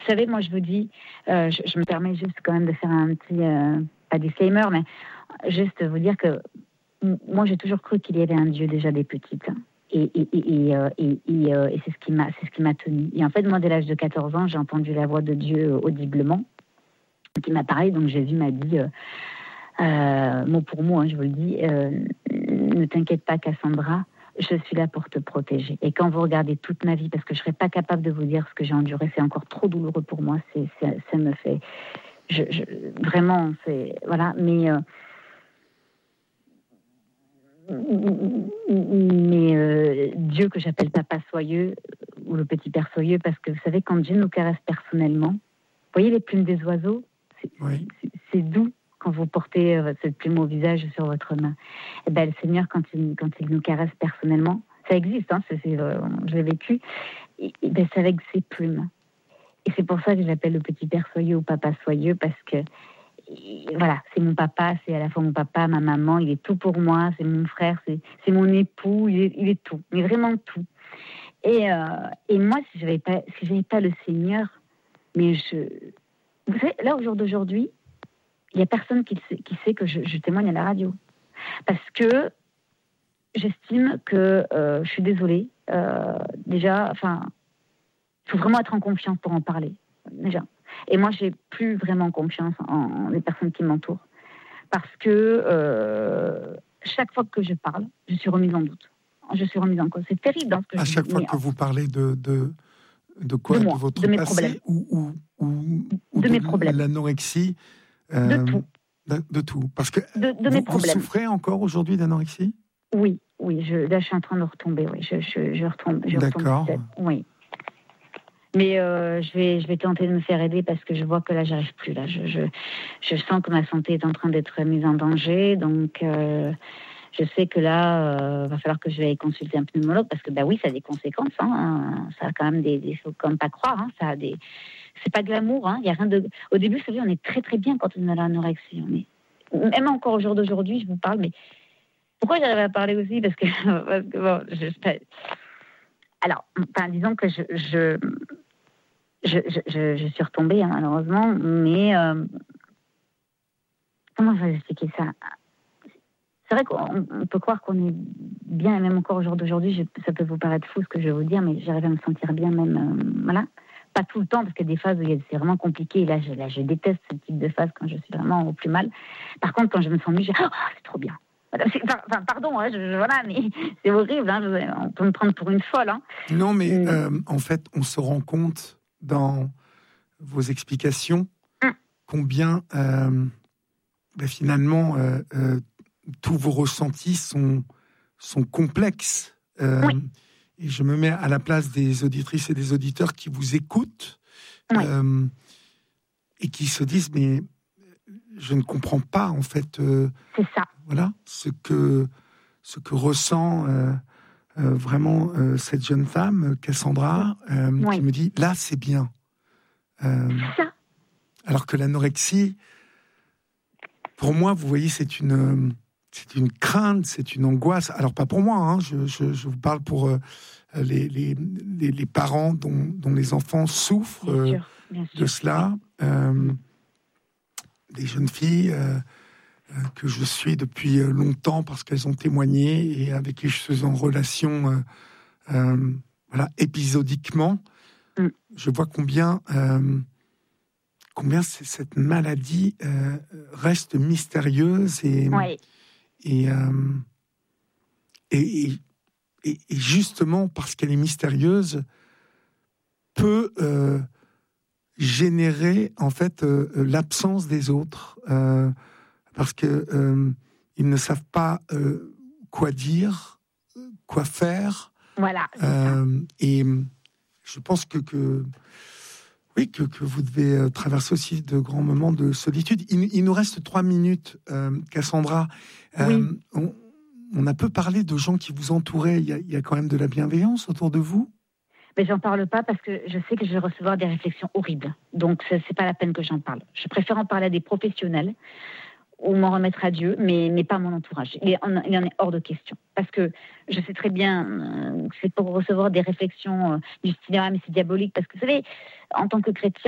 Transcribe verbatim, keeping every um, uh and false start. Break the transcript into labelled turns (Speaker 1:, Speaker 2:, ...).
Speaker 1: savez, moi, je vous dis, euh, je, je me permets juste quand même de faire un petit, euh, pas disclaimer, mais juste vous dire que m- moi, j'ai toujours cru qu'il y avait un Dieu déjà des petites. Et, et, et, et, euh, et, et, euh, et c'est ce qui m'a, c'est ce qui m'a tenue. Et en fait, moi, dès l'âge de quatorze ans, j'ai entendu la voix de Dieu euh, audiblement, qui m'a parlé. Donc, Jésus m'a dit, euh, euh, mot pour mot, hein, je vous le dis, euh, ne t'inquiète pas, Cassandra, je suis là pour te protéger. Et quand vous regardez toute ma vie, parce que je serais pas capable de vous dire ce que j'ai enduré, c'est encore trop douloureux pour moi. C'est, c'est ça me fait, je, je, vraiment, c'est voilà. Mais euh, mais euh, Dieu que j'appelle Papa Soyeux ou le Petit Père Soyeux, parce que vous savez, quand Dieu nous caresse personnellement, vous voyez les plumes des oiseaux, c'est,
Speaker 2: Oui.
Speaker 1: c'est, c'est doux quand vous portez euh, cette plume au visage sur votre main. Et ben le Seigneur, quand il, quand il nous caresse personnellement, ça existe, hein, c'est, c'est, euh, je l'ai vécu, et, et ben c'est avec ses plumes. Et c'est pour ça que je l'appelle le Petit Père Soyeux ou Papa Soyeux, parce que et voilà, c'est mon papa, c'est à la fois mon papa, ma maman, il est tout pour moi, c'est mon frère, c'est, c'est mon époux, il est, il est tout, il est vraiment tout. Et, euh, et moi, si je n'avais pas, si j'avais pas le Seigneur, mais je, vous savez, là au jour d'aujourd'hui, il y a personne qui sait, qui sait que je, je témoigne à la radio, parce que j'estime que euh, je suis désolée, euh, déjà, enfin, il faut vraiment être en confiance pour en parler, déjà. Et moi, j'ai plus vraiment confiance en, en les personnes qui m'entourent. Parce que euh, chaque fois que je parle, je suis remise en doute. Je suis remise en cause. C'est terrible dans ce que
Speaker 2: À
Speaker 1: je
Speaker 2: chaque
Speaker 1: dis.
Speaker 2: fois
Speaker 1: Mais
Speaker 2: que vous parlez de, de, de quoi?
Speaker 1: de
Speaker 2: De
Speaker 1: moi,
Speaker 2: votre
Speaker 1: de mes
Speaker 2: passé
Speaker 1: problèmes.
Speaker 2: ou, ou, ou, ou
Speaker 1: De
Speaker 2: de
Speaker 1: mes problèmes.
Speaker 2: l'anorexie
Speaker 1: De
Speaker 2: euh,
Speaker 1: tout.
Speaker 2: de, de tout. Parce que
Speaker 1: De, de
Speaker 2: vous,
Speaker 1: mes
Speaker 2: vous
Speaker 1: problèmes.
Speaker 2: souffrez encore aujourd'hui d'anorexie?
Speaker 1: Oui, oui. Je, là, je suis en train de retomber. Oui, je, je, je retombe. Je
Speaker 2: D'accord.
Speaker 1: retombe oui. Mais euh, je vais, je vais tenter de me faire aider parce que je vois que là, j'arrive plus. Là, je, je, je sens que ma santé est en train d'être mise en danger. Donc, euh, je sais que là, euh, va falloir que je vais consulter un pneumologue parce que, bah oui, ça a des conséquences. Hein, ça a quand même des, des faut quand même pas croire. Hein, ça a des, c'est pas glamour. Hein, il y a rien de. Au début, vous savez, on est très très bien quand on a l'anorexie. On est, même encore au jour d'aujourd'hui, je vous parle. Mais pourquoi j'arrive à parler aussi parce que, parce que bon, je, je, alors, enfin, disons que je, je Je, je, je, je suis retombée, hein, malheureusement, mais euh, comment je vais expliquer ça? C'est vrai qu'on on peut croire qu'on est bien, et même encore au jour d'aujourd'hui, je, ça peut vous paraître fou ce que je vais vous dire, mais j'arrive à me sentir bien même, euh, voilà. Pas tout le temps, parce qu'il y a des phases où c'est vraiment compliqué, et là je, là, je déteste ce type de phase quand je suis vraiment au plus mal. Par contre, quand je me sens mieux, je dis, oh, c'est trop bien. Enfin, pardon, hein, je, je, voilà, mais c'est horrible, hein, je, on peut me prendre pour une folle. Hein.
Speaker 2: Non, mais mmh. euh, en fait, on se rend compte dans vos explications mmh. combien euh, ben, finalement euh, euh, tous vos ressentis sont, sont complexes. Euh, oui. Et je me mets à la place des auditrices et des auditeurs qui vous écoutent oui. euh, et qui se disent mais je ne comprends pas en fait euh,
Speaker 1: c'est ça.
Speaker 2: Voilà ce que, ce que ressent euh, euh, vraiment euh, cette jeune femme, Cassandra, euh, oui. qui me dit là c'est bien. Euh,
Speaker 1: ça.
Speaker 2: Alors que l'anorexie, pour moi, vous voyez, c'est une, c'est une crainte, c'est une angoisse. Alors pas pour moi, hein, je, je, je vous parle pour euh, les, les, les, les parents dont, dont les enfants souffrent bien sûr, bien sûr. de cela. Euh, des jeunes filles euh, euh, que je suis depuis longtemps parce qu'elles ont témoigné et avec qui je suis en relation euh, euh, voilà, épisodiquement. Mm. Je vois combien... Euh, combien cette maladie euh, reste mystérieuse et,
Speaker 1: oui.
Speaker 2: et, euh, et, et, et justement parce qu'elle est mystérieuse peut euh, générer en fait euh, l'absence des autres euh, parce que euh, ils ne savent pas euh, quoi dire, quoi faire.
Speaker 1: Voilà.
Speaker 2: Euh, et je pense que, que Oui, que, que vous devez euh, traverser aussi de grands moments de solitude. Il, il nous reste trois minutes, euh, Cassandra. Euh,
Speaker 1: oui.
Speaker 2: on, on a peu parlé de gens qui vous entouraient. Il y a, il y a quand même de la bienveillance autour de vous?
Speaker 1: Mais j'en parle pas parce que je sais que je vais recevoir des réflexions horribles. Donc, c'est, c'est pas la peine que j'en parle. Je préfère en parler à des professionnels ou m'en remettre à Dieu, mais, mais pas à mon entourage. Il en, il en est hors de question. Parce que je sais très bien euh, que c'est pour recevoir des réflexions euh, du style « Ah, mais c'est diabolique ». Parce que, vous savez, en tant que chrétien,